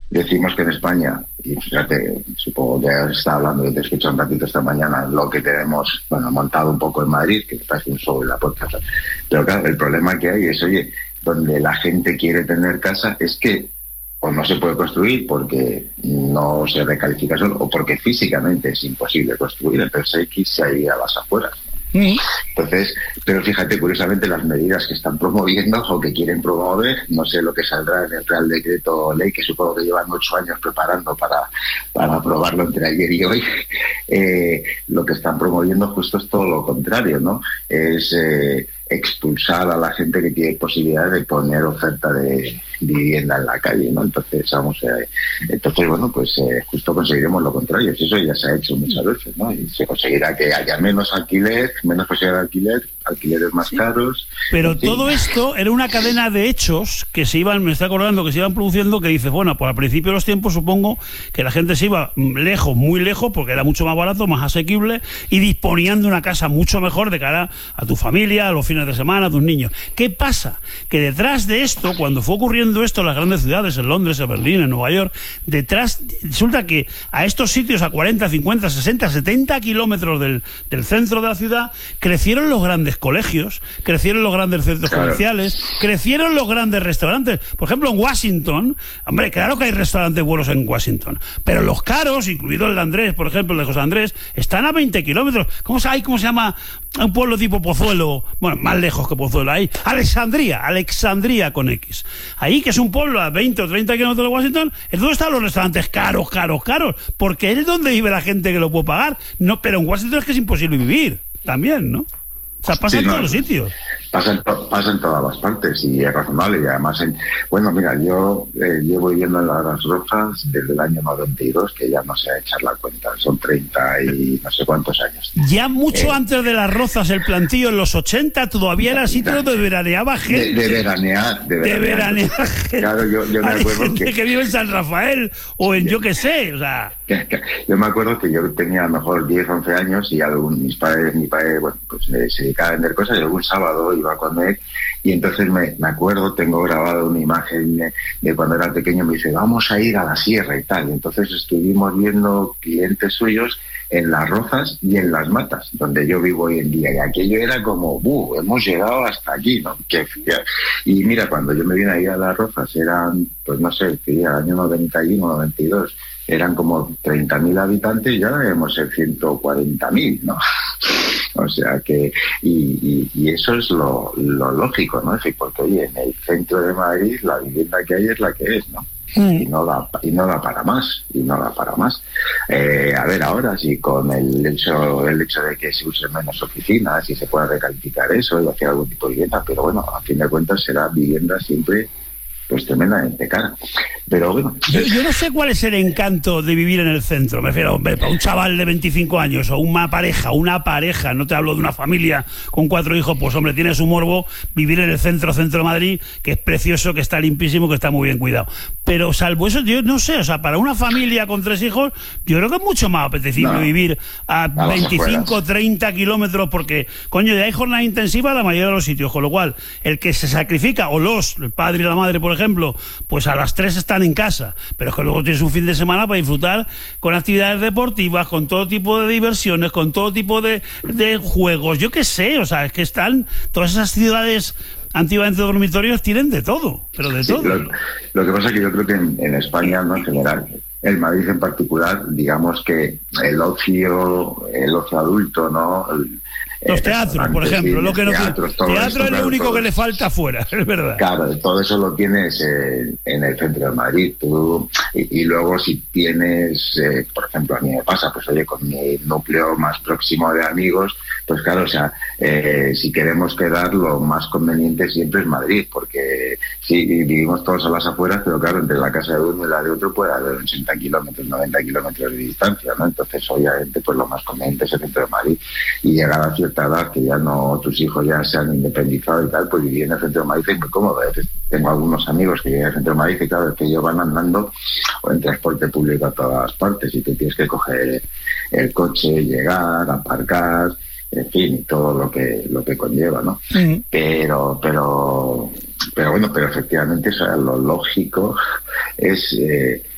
decimos que en España, y fíjate, supongo que has estado hablando, que te he escuchado un ratito esta mañana, lo que tenemos, bueno, montado un poco en Madrid, que parece un show en la podcast. Pero claro, el problema que hay es, oye, donde la gente quiere tener casa es que o no se puede construir porque no se recalifica solo, o porque físicamente es imposible construir, entonces hay que irse ahí a las afueras. Entonces, pero fíjate, curiosamente, las medidas que están promoviendo o que quieren promover, no sé lo que saldrá en el Real Decreto Ley, que supongo que llevan 8 años preparando para aprobarlo entre ayer y hoy, lo que están promoviendo justo es todo lo contrario, ¿no? Es expulsar a la gente que tiene posibilidad de poner oferta de vivienda en la calle, ¿no? Entonces, bueno, pues justo conseguiremos lo contrario. Eso ya se ha hecho muchas veces, ¿no? Y se conseguirá que haya menos alquiler, menos posibilidad de alquileres más caros. Pero todo esto era una cadena de hechos que se iban, me estoy acordando, que se iban produciendo, que dices, bueno, pues al principio de los tiempos supongo que la gente se iba lejos, muy lejos, porque era mucho más barato, más asequible, y disponían de una casa mucho mejor de cara a tu familia, a los fines de semana, a tus niños. ¿Qué pasa? Que detrás de esto, cuando fue ocurriendo esto en las grandes ciudades, en Londres, en Berlín, en Nueva York, detrás, resulta que a estos sitios a 40, 50, 60, 70 kilómetros del centro de la ciudad, crecieron los grandes colegios, crecieron los grandes centros comerciales, crecieron los grandes restaurantes. Por ejemplo, en Washington, hombre, claro que hay restaurantes buenos en Washington, pero los caros, incluido el de Andrés, por ejemplo, el de José Andrés, están a 20 kilómetros. ¿Cómo se llama un pueblo tipo Pozuelo? Bueno, más lejos que Pozuelo, ahí. Alexandria con X. Ahí, que es un pueblo a 20 o 30 kilómetros de Washington, es donde están los restaurantes caros, porque es donde vive la gente que lo puede pagar. No, pero en Washington es que es imposible vivir, también, ¿no? O sea, pasa en todos los sitios. Pasa en todas las partes y es razonable. Y además, bueno, mira, yo llevo viviendo en Las Rozas desde el año 92, que ya no sé echar la cuenta, son 30 y no sé cuántos años. Ya mucho antes de Las Rozas, el plantío en los 80 todavía era sitio donde veraneaba gente. De veranear gente. Claro, yo me acuerdo gente que vive en San Rafael o en yo qué sé, o sea. Yo me acuerdo que yo tenía a lo mejor 10, 11 años y mi padre, bueno, pues se dedicaba a vender cosas y algún sábado iba con él y entonces me acuerdo, tengo grabado una imagen de cuando era pequeño, me dice, vamos a ir a la sierra y tal. Y entonces estuvimos viendo clientes suyos en Las Rozas y en Las Matas, donde yo vivo hoy en día. Y aquello era como, hemos llegado hasta aquí, ¿no? Y mira, cuando yo me vine a ir a Las Rozas eran, pues no sé, el año 91, 92, eran como 30.000 habitantes y ahora debemos ser 140.000, ¿no? O sea que, y eso es lo lógico, ¿no? Es decir, porque oye, en el centro de Madrid la vivienda que hay es la que es, ¿no? Y no da para más. A ver, ahora sí, con el hecho de que se usen menos oficinas y se pueda recalificar eso y hacer algún tipo de vivienda, pero bueno, a fin de cuentas será vivienda siempre pues tremendamente cara. Pero bueno. Yo no sé cuál es el encanto de vivir en el centro. Me refiero, hombre, para un chaval de 25 años o una pareja, no te hablo de una familia con 4 hijos, pues hombre, tiene su morbo vivir en el centro de Madrid, que es precioso, que está limpísimo, que está muy bien cuidado. Pero salvo eso, yo no sé, o sea, para una familia con 3 hijos, yo creo que es mucho más apetecible vivir a 25, 30 kilómetros, porque, coño, ya hay jornada intensiva en la mayoría de los sitios, con lo cual, el que se sacrifica, el padre y la madre, por ejemplo, pues a las 3 están en casa, pero es que luego tienes un fin de semana para disfrutar con actividades deportivas, con todo tipo de diversiones, con todo tipo de juegos, yo qué sé, o sea, es que están todas esas ciudades antiguamente dormitorios, tienen de todo, pero de todo. Lo que pasa es que yo creo que en España, no en general, el Madrid en particular, digamos que el ocio adulto, ¿no? Los teatros, por ejemplo, lo que no teatro es lo único que le falta afuera, es verdad. Claro, todo eso lo tienes en el centro de Madrid. Y luego si tienes, por ejemplo, a mí me pasa, pues oye, con mi núcleo más próximo de amigos, pues claro, o sea, si queremos quedar, lo más conveniente siempre es Madrid, porque sí, vivimos todos a las afueras, pero claro, entre la casa de uno y la de otro puede haber 80 kilómetros, 90 kilómetros de distancia, ¿no? Entonces, obviamente, pues lo más conveniente es el centro de Madrid. Y llegar a cierta edad, que ya no, tus hijos ya se han independizado y tal, pues vivir en el centro de Madrid es muy cómodo. Tengo algunos amigos que viven en el centro de Madrid, que claro, que ellos van andando o en transporte público a todas partes y que tienes que coger el coche, llegar, aparcar, en fin, todo lo que conlleva, ¿no? Pero bueno, pero efectivamente, o sea, lo lógico es